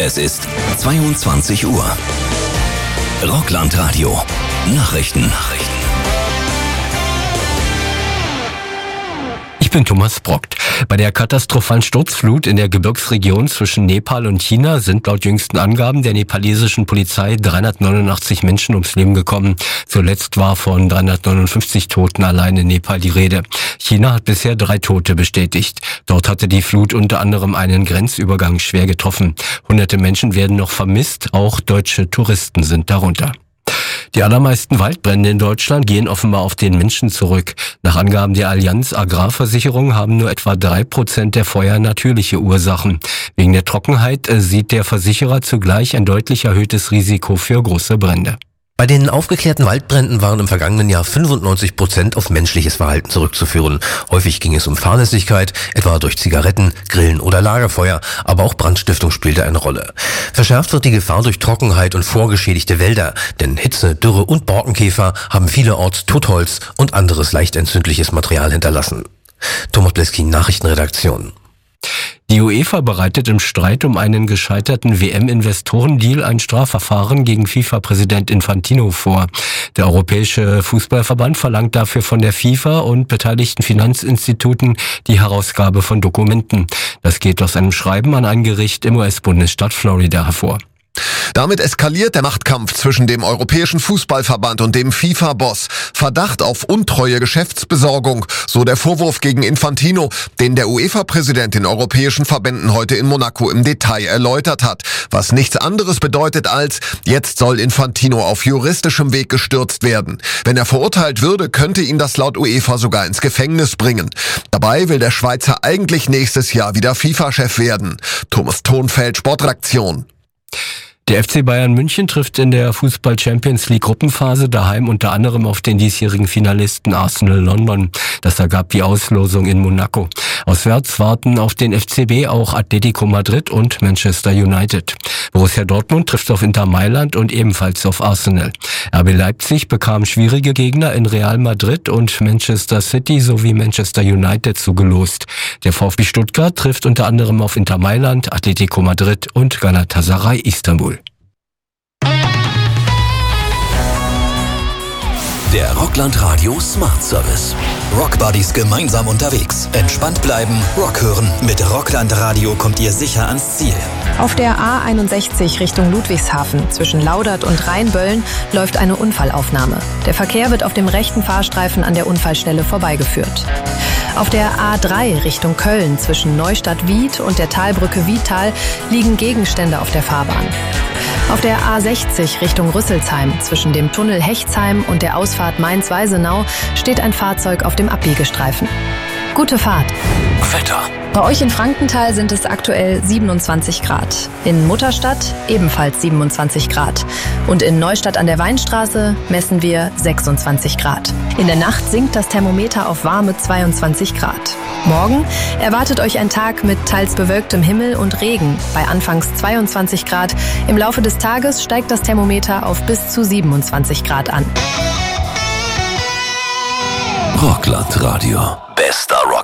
Es ist 22 Uhr. Rockland-Radio. Nachrichten. Ich bin Thomas Brockt. Bei der katastrophalen Sturzflut in der Gebirgsregion zwischen Nepal und China sind laut jüngsten Angaben der nepalesischen Polizei 389 Menschen ums Leben gekommen. Zuletzt war von 359 Toten allein in Nepal die Rede. China hat bisher 3 Tote bestätigt. Dort hatte die Flut unter anderem einen Grenzübergang schwer getroffen. Hunderte Menschen werden noch vermisst, auch deutsche Touristen sind darunter. Die allermeisten Waldbrände in Deutschland gehen offenbar auf den Menschen zurück. Nach Angaben der Allianz Agrarversicherung haben nur etwa 3% der Feuer natürliche Ursachen. Wegen der Trockenheit sieht der Versicherer zugleich ein deutlich erhöhtes Risiko für große Brände. Bei den aufgeklärten Waldbränden waren im vergangenen Jahr 95% auf menschliches Verhalten zurückzuführen. Häufig ging es um Fahrlässigkeit, etwa durch Zigaretten, Grillen oder Lagerfeuer, aber auch Brandstiftung spielte eine Rolle. Verschärft wird die Gefahr durch Trockenheit und vorgeschädigte Wälder, denn Hitze, Dürre und Borkenkäfer haben vielerorts Totholz und anderes leicht entzündliches Material hinterlassen. Thomas Bleski, Nachrichtenredaktion. Die UEFA bereitet im Streit um einen gescheiterten WM-Investorendeal ein Strafverfahren gegen FIFA-Präsident Infantino vor. Der Europäische Fußballverband verlangt dafür von der FIFA und beteiligten Finanzinstituten die Herausgabe von Dokumenten. Das geht aus einem Schreiben an ein Gericht im US-Bundesstaat Florida hervor. Damit eskaliert der Machtkampf zwischen dem Europäischen Fußballverband und dem FIFA-Boss. Verdacht auf untreue Geschäftsbesorgung, so der Vorwurf gegen Infantino, den der UEFA-Präsident den europäischen Verbänden heute in Monaco im Detail erläutert hat. Was nichts anderes bedeutet als, jetzt soll Infantino auf juristischem Weg gestürzt werden. Wenn er verurteilt würde, könnte ihn das laut UEFA sogar ins Gefängnis bringen. Dabei will der Schweizer eigentlich nächstes Jahr wieder FIFA-Chef werden. Thomas Thonfeld, Sportredaktion. Der FC Bayern München trifft in der Fußball-Champions-League-Gruppenphase daheim unter anderem auf den diesjährigen Finalisten Arsenal London. Das ergab die Auslosung in Monaco. Auswärts warten auf den FCB auch Atletico Madrid und Manchester United. Borussia Dortmund trifft auf Inter Mailand und ebenfalls auf Arsenal. RB Leipzig bekam schwierige Gegner in Real Madrid und Manchester City sowie Manchester United zugelost. Der VfB Stuttgart trifft unter anderem auf Inter Mailand, Atletico Madrid und Galatasaray Istanbul. Der Rockland-Radio Smart Service. Rockbuddies gemeinsam unterwegs. Entspannt bleiben, Rock hören. Mit Rockland-Radio kommt ihr sicher ans Ziel. Auf der A61 Richtung Ludwigshafen zwischen Laudert und Rheinböllen läuft eine Unfallaufnahme. Der Verkehr wird auf dem rechten Fahrstreifen an der Unfallstelle vorbeigeführt. Auf der A3 Richtung Köln zwischen Neustadt-Wied und der Talbrücke Wiedtal liegen Gegenstände auf der Fahrbahn. Auf der A60 Richtung Rüsselsheim zwischen dem Tunnel Hechtsheim und der Ausfahrt Mainz-Weisenau steht ein Fahrzeug auf dem Abbiegestreifen. Gute Fahrt. Wetter. Bei euch in Frankenthal sind es aktuell 27 Grad. In Mutterstadt ebenfalls 27 Grad. Und in Neustadt an der Weinstraße messen wir 26 Grad. In der Nacht sinkt das Thermometer auf warme 22 Grad. Morgen erwartet euch ein Tag mit teils bewölktem Himmel und Regen bei anfangs 22 Grad. Im Laufe des Tages steigt das Thermometer auf bis zu 27 Grad an. Rockland-Radio. Bester Rock.